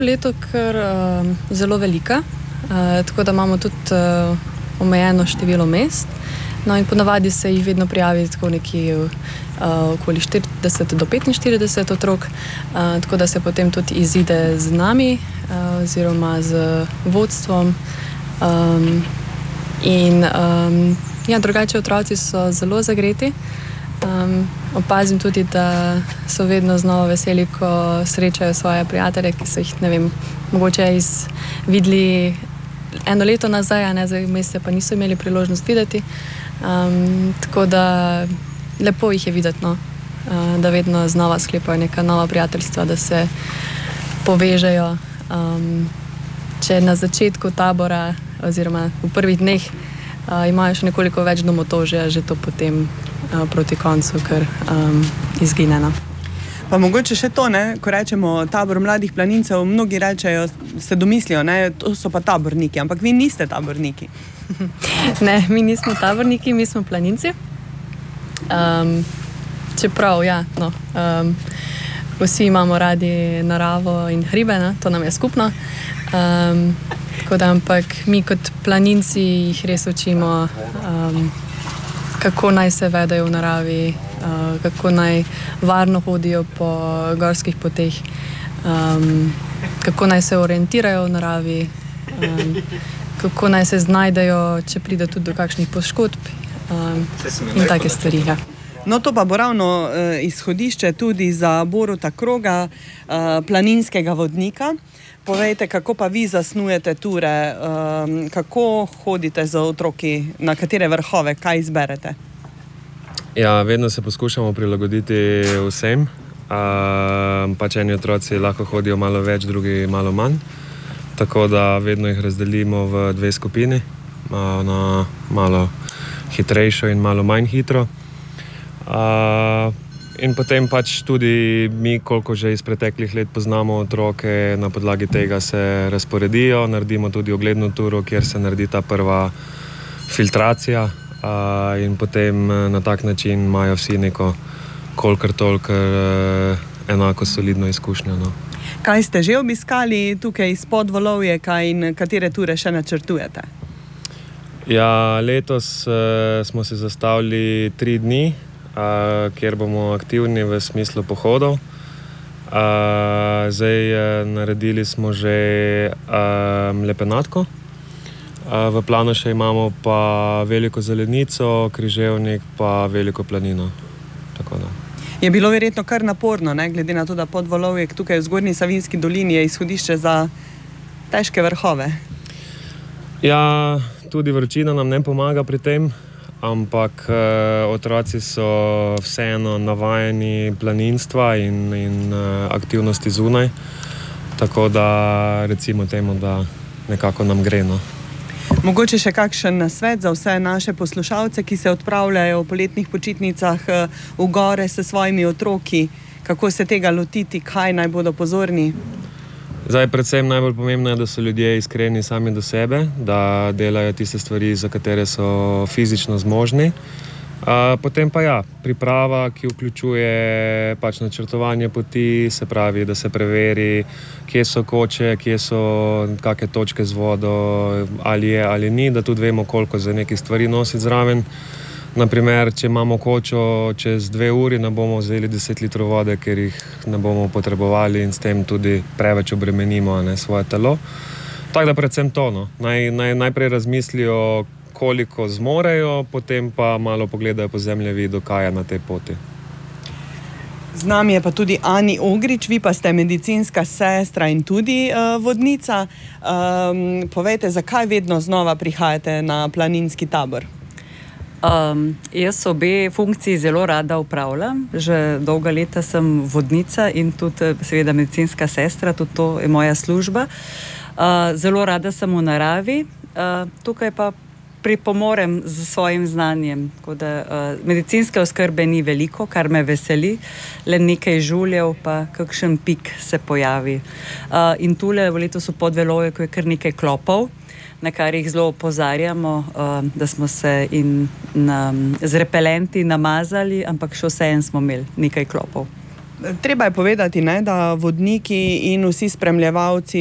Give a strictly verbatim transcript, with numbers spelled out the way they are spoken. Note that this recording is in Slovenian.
Leto kar uh, zelo velika, uh, tako da imamo tudi uh, omejeno število mest. No in ponavadi se jih vedno prijavi tako nekje uh, okoli štirideset do petinštirideset otrok, uh, tako da se potem tudi izide z nami uh, oziroma z vodstvom. Um, in um, ja, drugače otroci so zelo zagreti. Um, opazim tudi, da so vedno znova veseli, ko srečajo svoje prijatelje, ki so jih, ne vem, mogoče videli eno leto nazaj, a ne, zdaj vmes pa niso imeli priložnost videti. Um, tako da lepo jih je videti, no, uh, da vedno znova sklepajo neka nova prijateljstva, da se povežejo. Um, če na začetku tabora oziroma v prvih dneh uh, imajo še nekoliko več domotožja, že to potem uh, proti koncu kar um, izgine. No. Pa mogoče še to, ne, ko rečemo tabor mladih planincev, mnogi rečejo, se domislijo, ne, to so pa taborniki, ampak vi niste taborniki. Ne, mi nismo taborniki, mi smo planinci. Um, čeprav, ja, no, um, vsi imamo radi naravo in hribe, ne, to nam je skupno. Um, tako da, ampak mi kot planinci jih res učimo, um, kako naj se vedajo v naravi, uh, kako naj varno hodijo po gorskih poteh, um, kako naj se orientirajo v naravi, um, kako naj se znajdejo, če pride tudi do kakšnih poškodb um, in take stvari. Ja. No, to pa bo ravno uh, izhodišče tudi za Boruta Kroga, uh, planinskega vodnika. Povejte, kako pa vi zasnujete ture, um, kako hodite z otroki, na katere vrhove, kaj izberete? Ja, vedno se poskušamo prilagoditi vsem. Uh, pač eni otroci lahko hodijo malo več, drugi malo manj. Tako da vedno jih razdelimo v dve skupini, na malo hitrejšo in malo manj hitro. Uh, in potem pač tudi mi, koliko že iz preteklih let poznamo otroke, na podlagi tega se razporedijo, naredimo tudi ogledno turo, kjer se naredi ta prva filtracija uh, in potem na tak način imajo vsi neko kolikor toliko uh, enako solidno izkušnjo. No. Kaj ste že obiskali tukaj izpod Volovjeka in katere ture še načrtujete? Ja, letos uh, smo se zastavili tri dni, uh, kjer bomo aktivni v smislu pohodov. Uh, zdaj uh, naredili smo že uh, Lepenatko. Uh, v planu še imamo pa veliko zelenico, križevnik pa veliko planino. Tako da. Je bilo verjetno kar naporno, ne? Glede na to, da pod Volovjek tukaj v Zgornji Savinjski dolini je izhodišče za težke vrhove. Ja, tudi vročina nam ne pomaga pri tem, ampak eh, otroci so vseeno navajeni planinstva in, in eh, aktivnosti zunaj, tako da recimo temu, da nekako nam gre. No. Mogoče še kakšen nasvet za vse naše poslušalce, ki se odpravljajo v poletnih počitnicah v gore s svojimi otroki, kako se tega lotiti, kaj naj bodo pozorni? Zdaj, predvsem najbolj pomembno je, da so ljudje iskreni sami do sebe, da delajo tiste stvari, za katere so fizično zmožni. Uh, potem pa ja, priprava, ki vključuje pač načrtovanje poti, se pravi, da se preveri, kje so koče, kje so kakšne točke z vodo, ali je ali ni, da tudi vemo, koliko za neke stvari nositi zraven. Naprimer, če imamo kočo čez dve uri, ne bomo vzeli deset litrov vode, ker jih ne bomo potrebovali in s tem tudi preveč obremenimo, ne, svoje telo. Tako da predvsem to, no. Naj, naj, najprej razmislijo, koliko zmorejo, potem pa malo pogledajo po zemljevidu, kaj je na tej poti. Z nami je pa tudi Ani Ogrič, vi pa ste medicinska sestra in tudi uh, vodnica. Um, povejte, zakaj vedno znova prihajate na planinski tabor? Um, jaz obe funkciji zelo rada upravljam. Že dolga leta sem vodnica in tudi seveda medicinska sestra, tudi to je moja služba. Uh, zelo rada sem v naravi, uh, tukaj pa pripomorem z svojim znanjem. Tako da, uh, medicinske oskrbe ni veliko, kar me veseli, le nekaj žuljev, pa kakšen pik se pojavi. Uh, in tule v letu pod Volovjeku je kar nekaj klopov, na kar jih zelo opozarjamo, uh, da smo se in na, z repelenti namazali, ampak še vseeno smo imeli nekaj klopov. treba je povedati, ne, da vodniki in vsi spremljevalci